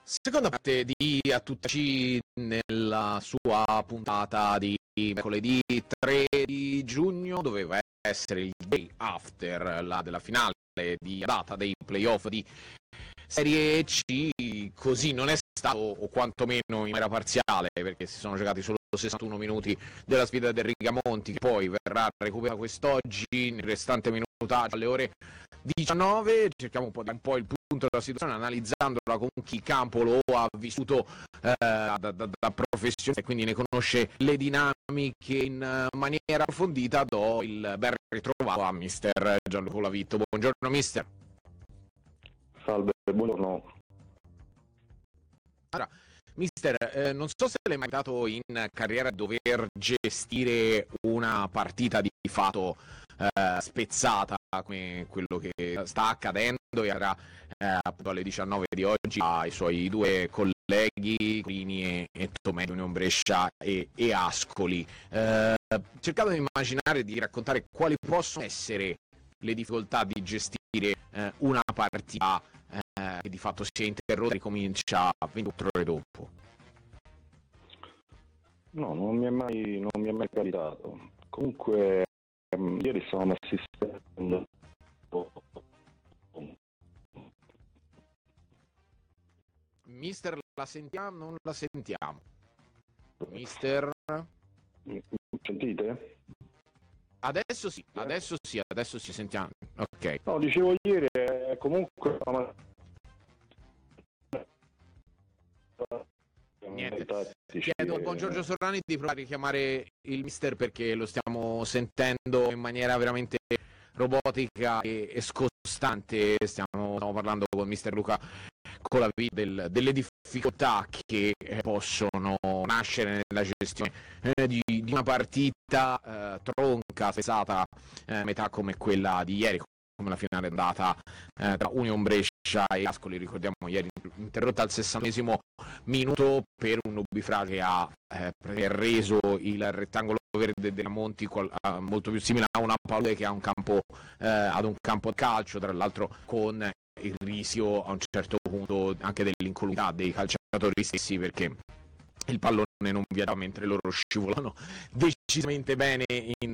Seconda parte di A Tutta C nella sua puntata di mercoledì 3 di giugno. Doveva essere il day after la della finale di data dei playoff di Serie C, così non è stato, o quantomeno in maniera parziale, perché si sono giocati solo 61 minuti della sfida del Rigamonti, che poi verrà recuperata quest'oggi nel restante minutaggio alle ore 19. Cerchiamo un po' il punto della situazione, analizzandola con chi campo lo ha vissuto da professione e quindi ne conosce le dinamiche in maniera approfondita. Do il ben ritrovato a mister Gianluca Colavitto. Buongiorno mister. Salve, buongiorno. Allora, mister, non so se le è mai capitato in carriera dover gestire una partita di fatto spezzata come quello che sta accadendo, e avrà appunto alle 19 di oggi ai suoi due colleghi Crini e Tomè di Union Brescia e Ascoli. Cercate di immaginare, di raccontare quali possono essere le difficoltà di gestire una partita che di fatto si è interrotta e ricomincia 24 ore dopo. No, non mi è mai capitato. Comunque, ieri stavamo assistendo. Mister, la sentiamo? Non la sentiamo. Mister? Mi sentite? Adesso sì, sentiamo. Ok. No, dicevo ieri, comunque. Niente. Chiedo al buon Giorgio Sorrani di provare a richiamare il mister, perché lo stiamo sentendo in maniera veramente robotica e scostante. Stiamo parlando con mister Luca Colavitto delle difficoltà che possono nascere nella gestione di una partita tronca, spezzata, metà come quella di ieri, come la finale andata tra Union Brescia e Ascoli. Ricordiamo ieri interrotta al 60esimo minuto per un nubifrage che ha reso il rettangolo verde della Monti molto più simile a una palude che a un campo ad un campo di calcio, tra l'altro con il rischio a un certo punto anche dell'incolumità dei calciatori stessi, perché il pallone non viaggia mentre loro scivolano decisamente bene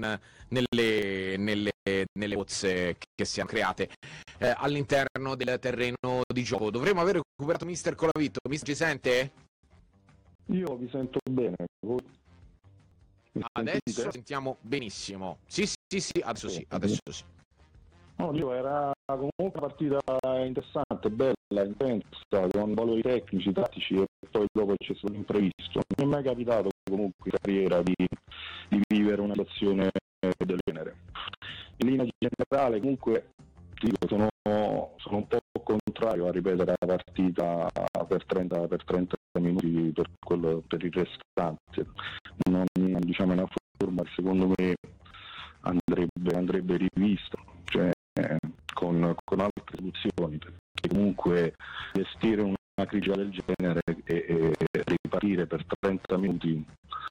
nelle bozze che si sono create all'interno del terreno di gioco. Dovremmo aver recuperato mister Colavitto. Mister, ci sente? Io vi sento bene. Voi adesso sentiamo benissimo. Sì, adesso sì. No, era comunque una partita interessante, bella, intensa, con valori tecnici, tattici, e poi dopo c'è stato l'imprevisto. Non mi è mai capitato comunque in carriera di vivere una situazione del genere. In linea generale comunque sono un po' contrario a ripetere la partita per 30 minuti per il restante. Non, diciamo, è una forma che secondo me andrebbe rivista, cioè con altre soluzioni, perché comunque gestire una grigia del genere e ripartire per 30 minuti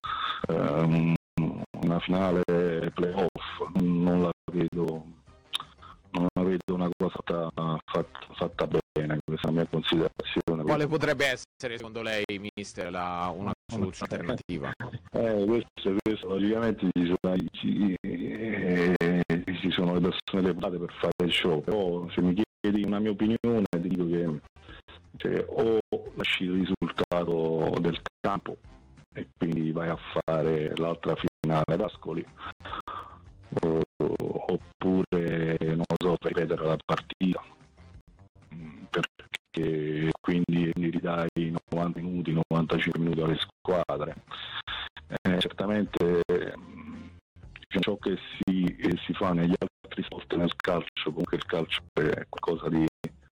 una finale playoff non la vedo una cosa fatta bene. Questa è la mia considerazione. Quale potrebbe essere secondo lei, mister, una soluzione alternativa? Questo logicamente ci sono le persone preparate per fare il show, però se mi chiedi una mia opinione ti dico che o lasci il risultato del campo e quindi vai a fare l'altra finale ad Ascoli, oppure non so, ripetere la partita, perché quindi ridai 90 minuti, 95 minuti alle squadre. Certamente ciò che si fa negli altri sport nel calcio, comunque il calcio è qualcosa di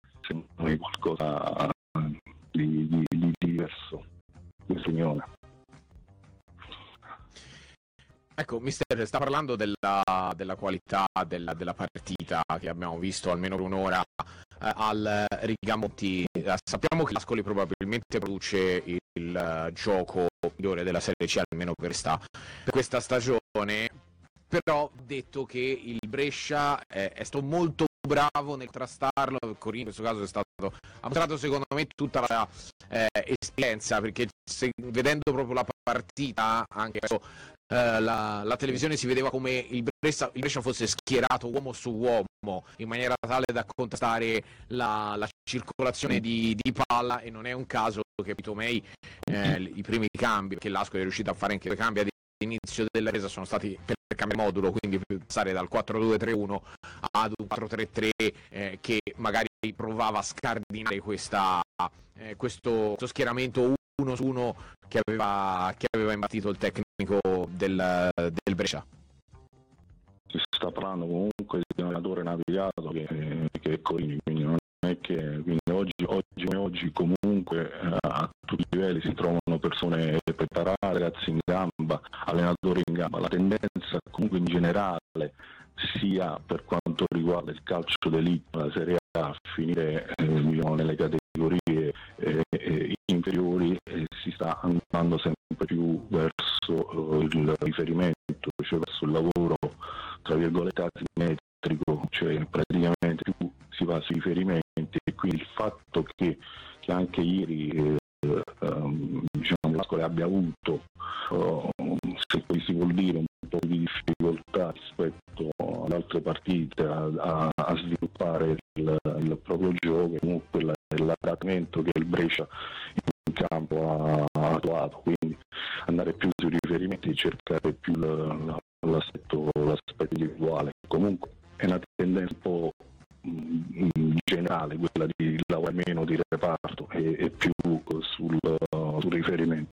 diverso, questa opinione. Ecco, mister, sta parlando della qualità della partita che abbiamo visto almeno per un'ora al Rigamonti. Sappiamo che l'Ascoli probabilmente produce il gioco migliore della Serie C, almeno per questa stagione, però detto che il Brescia è stato molto bravo nel contrastarlo. Corini in questo caso è stato ha mostrato secondo me tutta la esperienza, perché vedendo proprio la partita anche la televisione si vedeva come il Brescia fosse schierato uomo su uomo in maniera tale da contrastare la circolazione di palla, e non è un caso che Tomei i primi cambi, che l'Ascoli è riuscito a fare anche 2 cambi all'inizio della resa, sono stati per cambiare modulo, quindi per passare dal 4-2-3-1 ad un 4-3-3 che magari provava a scardinare questo schieramento 1 su 1 che aveva imbattito il tecnico del Brescia. Si sta parlando comunque di un allenatore navigato che è Corini, quindi non è che quindi oggi comunque a tutti i livelli si trovano persone preparate, ragazzi in gamba, allenatori in gamba. La tendenza comunque in generale, sia per quanto riguarda il calcio d'elite, la Serie A, a finire nelle categorie inferiori, si sta andando sempre più verso il riferimento, cioè verso il lavoro tra virgolette asimmetrico, cioè praticamente più si va sui riferimenti, e quindi il fatto che anche ieri l'Ascoli abbia avuto, se poi si vuol dire, un po' di difficoltà rispetto alle altre partite a sviluppare il proprio gioco, comunque l'adattamento che il Brescia in campo ha attuato, quindi andare più sui riferimenti e cercare più l'aspetto individuale. Comunque è una tendenza un po' generale quella di lavorare meno di reparto e più sul riferimento.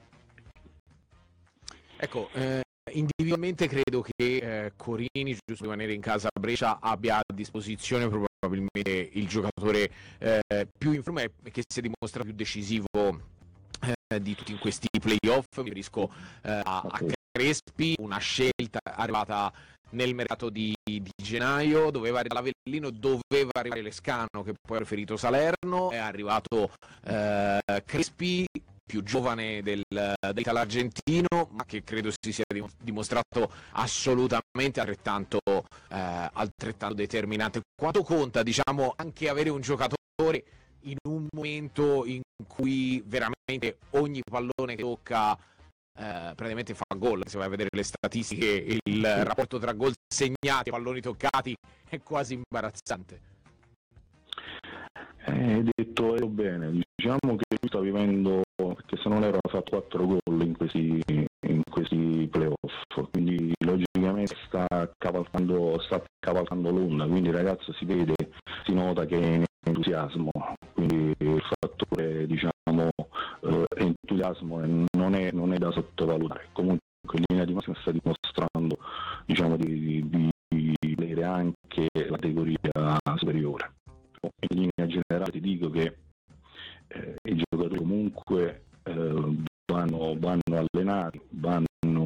Ecco, individualmente credo che Corini, giusto rimanere in casa a Brescia, abbia a disposizione probabilmente il giocatore più in forma e che si è dimostrato più decisivo di tutti in questi playoff. Mi riferisco a Crespi, una scelta arrivata nel mercato di gennaio, doveva arrivare l'Avellino, doveva arrivare Lescano che poi ha preferito Salerno, è arrivato Crespi, più giovane dell'Italo argentino, ma che credo si sia dimostrato assolutamente altrettanto determinante. Quanto conta, diciamo, anche avere un giocatore in un momento in cui veramente ogni pallone che tocca praticamente fa gol? Se vai a vedere le statistiche, il rapporto tra gol segnati e palloni toccati è quasi imbarazzante. Hai detto bene, diciamo che lui sta vivendo, perché se non erano fatto 4 gol in questi playoff, quindi logicamente sta cavalcando l'onda, quindi il ragazzo si vede, si nota che è in entusiasmo, quindi il fattore, diciamo, entusiasmo non è da sottovalutare. Comunque in linea di massima sta dimostrando, diciamo, di avere anche la categoria superiore. In linea generale ti dico che i giocatori comunque vanno allenati, vanno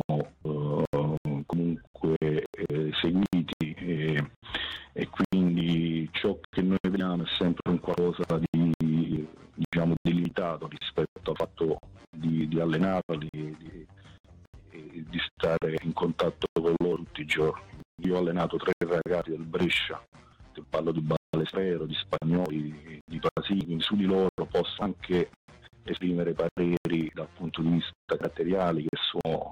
comunque seguiti, e quindi ciò che noi vediamo è sempre un qualcosa di, diciamo, di limitato rispetto al fatto di allenarli, di stare in contatto con loro tutti i giorni. Io ho allenato 3 ragazzi del Brescia, parlo di Balestrero, di Spagnoli, di Pasini, su di loro posso anche esprimere pareri dal punto di vista caratteriali che sono